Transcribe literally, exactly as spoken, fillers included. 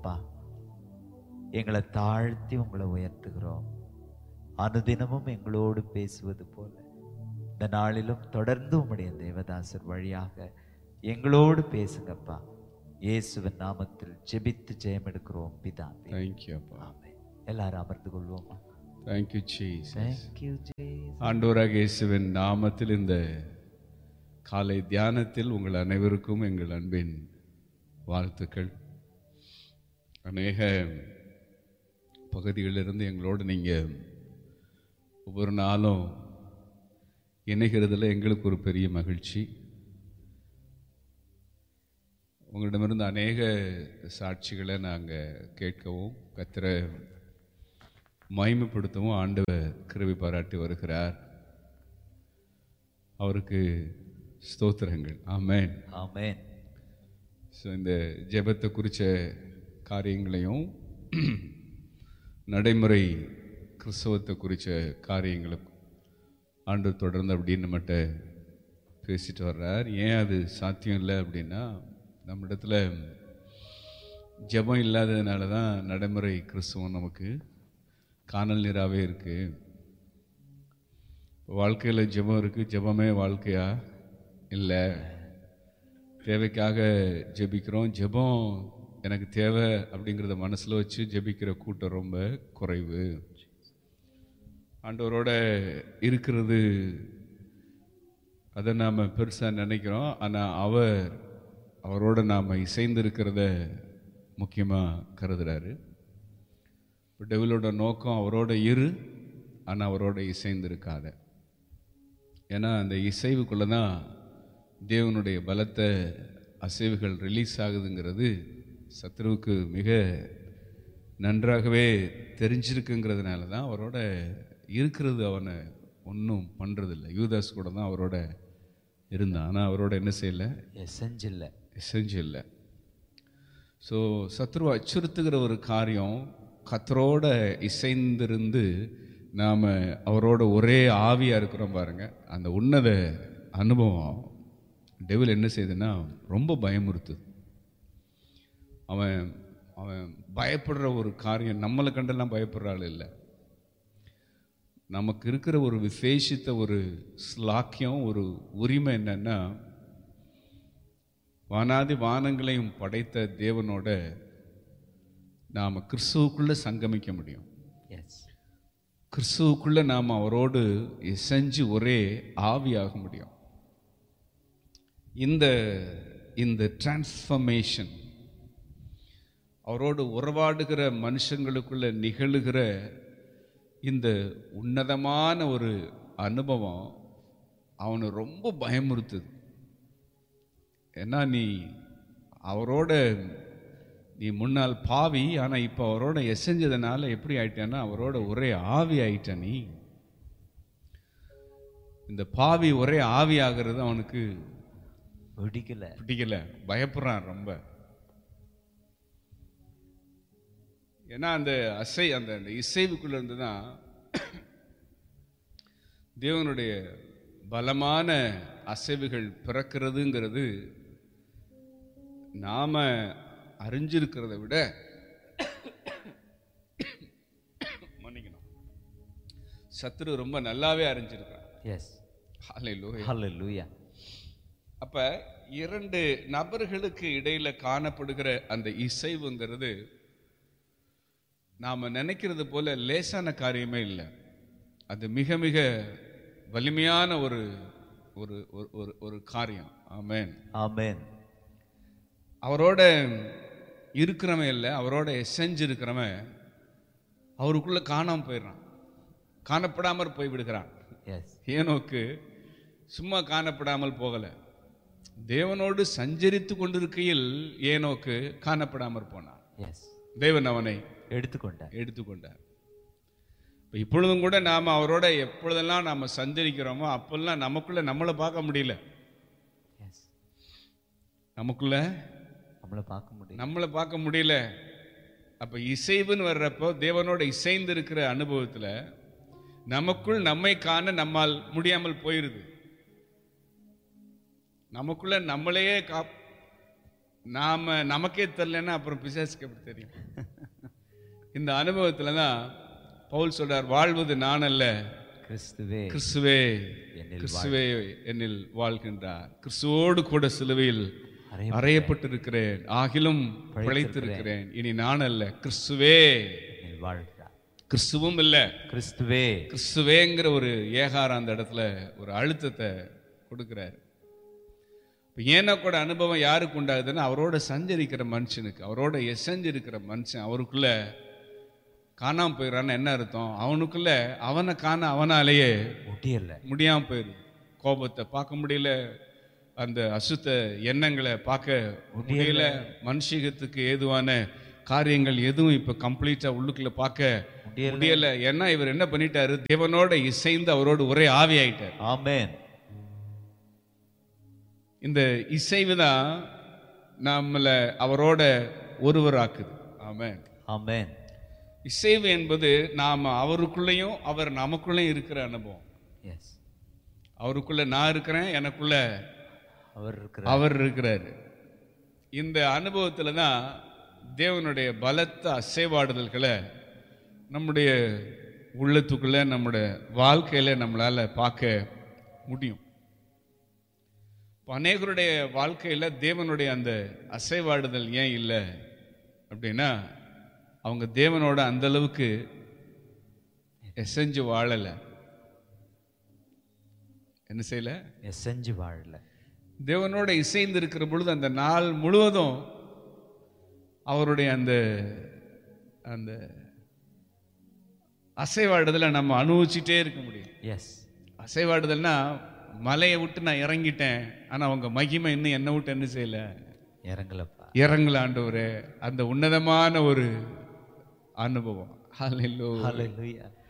அப்பா. எங்களை தாழ்த்தி உங்களை உயர்த்துகிறோம். அனுதினமும் எங்களோடு பேசுவது போல இந்த நாளிலும் தொடர்ந்து உம்முடைய தேவதாசர் வழியாக எங்களோடு பேசுங்கப்பா. இயேசுவின் நாமத்தில் ஜெபித்து ஜெயம் எடுக்கிறோம் பிதாவே. Thank you அப்பா. ஆமென். எல்லாரும் அமர்ந்து கொள்வோமா. Thank you Jesus. Thank you Jesus. ஆண்டவராகிய இயேசுவின் நாமத்தில் இந்த காலை தியானத்தில் உங்கள் அனைவருக்கும் எங்கள் அன்பின் வாழ்த்துக்கள். அநேக பகுதிகளிலிருந்து எங்களோடு நீங்கள் ஒவ்வொரு நாளும் இணைகிறதுல எங்களுக்கு ஒரு பெரிய மகிழ்ச்சி. உங்களிடமிருந்து அநேக சாட்சிகளை நாங்கள் கேட்கவும் கர்த்தரை மகிமைப்படுத்தவும் ஆண்டவர் கிருபை பாராட்டி வருகிறார். அவருக்கு ஸ்தோத்திரங்கள். ஆமென் ஆமென். ஸோ இந்த ஜெபத்தை குறித்த காரியங்களையும் நடைமுறை கிறிஸ்தவத்தை குறித்த காரியங்களும் ஆண்டவர் தொடர்ந்து அப்படின்னு நம்மகிட்ட பேசிட்டு வர்றார். ஏன் அது சாத்தியம் இல்லை அப்படின்னா, நம்ம இடத்துல ஜெபம் இல்லாததுனால தான் நடைமுறை கிறிஸ்தவம் நமக்கு காணல் நீராகவே இருக்குது. வாழ்க்கையில் ஜெபம் இருக்குது, ஜெபமே வாழ்க்கையா இல்லை. தேவைக்காக ஜெபிக்கிறோம், ஜெபம் எனக்கு தேவை அப்படிங்கிறத மனசில் வச்சு ஜெபிக்கிற கூட்டம் ரொம்ப குறைவு. ஆண்டவரோட இருக்கிறது அதை நாம் பெருசாக நினைக்கிறோம். ஆனால் அவர் அவரோட நாம் இசைந்து இருக்கிறத முக்கியமாக கருதுகிறாரு. டெவிலோட நோக்கம் அவரோட இரு, ஆனால் அவரோட இசைந்து இருக்காத. ஏன்னா அந்த இசைவுக்குள்ளே தான் தேவனுடைய பலத்த அசைவுகள் ரிலீஸ் ஆகுதுங்கிறது சத்ருவுக்கு மிக நன்றாகவே தெரிஞ்சிருக்குங்கிறதுனால தான் அவரோட இருக்கிறது அவனை ஒன்றும் பண்ணுறதில்லை. யூதாஸ் கூட தான் அவரோட இருந்தான், ஆனால் அவரோட என்ன செய்யலை, எசஞ்சில்லை எசஞ்சில்லை. ஸோ சத்ருவை அச்சுறுத்துகிற ஒரு காரியம், கர்த்தரோட இசைந்திருந்து நாம் அவரோட ஒரே ஆவியாக இருக்கிறோம் பாருங்கள், அந்த உன்னத அனுபவம் டெவில் என்ன செய்யுதுன்னா ரொம்ப பயமுறுத்துது. அவன் அவன் பயப்படுற ஒரு காரியம் நம்மளை கண்டெல்லாம் பயப்படுற ஆள் இல்லை. நமக்கு இருக்கிற ஒரு விசேஷித்த ஒரு ஸ்லாக்கியம், ஒரு உரிமை என்னன்னா, வானாதி வானங்களையும் படைத்த தேவனோட நாம் கிறிஸ்துவுக்குள்ளே சங்கமிக்க முடியும். கிறிஸ்துவுக்குள்ளே நாம் அவரோடு இசைஞ்சு ஒரே ஆவியாக முடியும். இந்த இந்த டிரான்ஸ்ஃபர்மேஷன் அவரோடு உறவாடுகிற மனுஷங்களுக்குள்ள நிகழுகிற இந்த உன்னதமான ஒரு அனுபவம் அவனை ரொம்ப பயமுறுத்துது. ஏன்னா நீ அவரோட நீ முன்னால் பாவி, ஆனால் இப்போ அவரோட எசைஞ்சதுனால எப்படி ஆயிட்டேன்னா அவரோட ஒரே ஆவி ஆயிட்ட. நீ இந்த பாவி ஒரே ஆவி ஆகிறது அவனுக்கு பிடிக்கல பிடிக்கல பயப்படுறான் ரொம்ப. ஏன்னா அந்த அசை அந்த அந்த இசைவுக்குள்ள இருந்து தான் தேவனுடைய பலமான அசைவுகள் பிறக்கிறதுங்கிறது நாம அறிஞ்சிருக்கிறத விட மன்னிக்கணும், சத்ரு ரொம்ப நல்லாவே அறிஞ்சிருக்கான். எஸ். ஹல்லேலூயா ஹல்லேலூயா. அப்ப இரண்டு நபர்களுக்கு இடையில காணப்படுகிற அந்த இசைவுங்கிறது நாம நினைக்கிறது போல லேசான காரியமே இல்லை. அது மிக மிக வலிமையான ஒரு ஒரு ஒரு ஒரு காரியம். ஆமென் ஆமென். அவரோட இருக்கிறவன் இல்லை, அவரோட எசைஞ்சு இருக்கிறவன் அவருக்குள்ள காணாம போயிடுறான், காணப்படாமல் போய் விடுகிறான். ஏனோக்கு சும்மா காணப்படாமல் போகல, தேவனோடு சஞ்சரித்து கொண்டிருக்கையில் ஏனோக்கு காணப்படாமல் போனான். தேவன் அவனை எடுத்துக்கொண்டார் எடுத்துக்கொண்டார் இப்பொழுதும் கூட நாம அவரோட எப்பொழுதெல்லாம் நாம சஞ்சரிக்கிறோமோ அப்பெல்லாம் நமக்குள்ள நம்மளை பார்க்க முடியல. நமக்குள்ள நம்மளை பார்க்க முடியல நம்மளை பார்க்க முடியல அப்ப இசைவுன்னு வர்றப்போ தேவனோட இசைந்து இருக்கிற அனுபவத்துல நமக்குள் நம்மை காண நம்மால் முடியாமல் போயிருது. நமக்குள்ள நம்மளையே கா நாம நமக்கே தெரியலன்னா அப்புறம் பிசாசுக்கு எப்படி தெரியும்? இந்த அனுபவத்துல தான் பவுல் சொல்றார், வாழ்வது நான் அல்ல, கிறிஸ்துவே கிறிஸ்துவே என்னில் கிறிஸ்துவே என்னில் வாழ்கின்றார். கிறிஸ்துவோடு கூட சிலுவையில் அறையப்பட்டிருக்கிறேன், ஆகிலும் பிழைத்திருக்கிறேன். இனி நான் அல்ல, கிறிஸ்துவே என்னில் வாழ்கிறார். கிறிஸ்துவும் இல்ல, கிறிஸ்துவே கிறிஸ்துவேங்கிற ஒரு ஏகாரம் அந்த இடத்துல ஒரு அழுத்தத்தை கொடுக்கிறாரு. ஏன்னா கூட அனுபவம் யாருக்கு உண்டாகுதுன்னா அவரோட சஞ்சரிக்கிற மனுஷனுக்கு, அவரோட எசஞ்சிருக்கிற மனுஷன் அவருக்குள்ள காணாம போயிடறான்னு என்ன அர்த்தம்? அவனுக்குள்ள அவனை காண அவனாலேயே முடியல முடியாம போயிரு. கோபத்தை பார்க்க முடியல, அந்த அசுத்த எண்ணங்களை பார்க்க முடியல, மனுஷத்துக்கு ஏதுவான காரியங்கள் எதுவும் இப்ப கம்ப்ளீட்டா உள்ளுக்குள்ள பார்க்க முடியல. ஏன்னா இவர் என்ன பண்ணிட்டாரு, தேவனோட இசைந்து அவரோடு ஒரே ஆவி ஆயிட்டார். ஆமென். இந்த இசைவு தான் நம்மள அவரோட ஒருவராக்குது. ஆமென் ஆமென். இசைவு என்பது நாம அவருக்குள்ளேயும் அவர் நமக்குள்ளேயும் இருக்கிற அனுபவம். எஸ், அவருக்குள்ள நான் இருக்கிறேன், எனக்குள்ள அவர் இருக்கிறார், அவர் இருக்கிறாரு. இந்த அனுபவத்துல தான் தேவனுடைய பலத்த அசைவாடுதல்களை நம்முடைய உள்ளத்துக்குள்ள நம்முடைய வாழ்க்கையில நம்மளால பார்க்க முடியும். அநேகருடைய வாழ்க்கையில தேவனுடைய அந்த அசைவாடுதல் ஏன் இல்லை அப்படின்னா, அவங்க தேவனோட அந்த அளவுக்கு எசைஞ்சு வாழல. என்ன செய்யல? எசைஞ்சு வாழல. தேவனோட இசைந்து இருக்கிற பொழுது அந்த நாள் முழுவதும் அவருடைய அந்த அந்த அசைவாடுதலை நம்ம அனுபவிச்சுட்டே இருக்க முடியும். எஸ், அசைவாடுதல்னா மலையை விட்டு நான் இறங்கிட்டேன், ஆனா அவங்க மகிமை இன்னும் என்ன விட்டு என்ன செய்யல, இறங்கலப்பா, இறங்கல ஆண்டவரே. அந்த உன்னதமான ஒரு அனுபவம். ஹல்லேலூயா. ஹல்லேலூயா.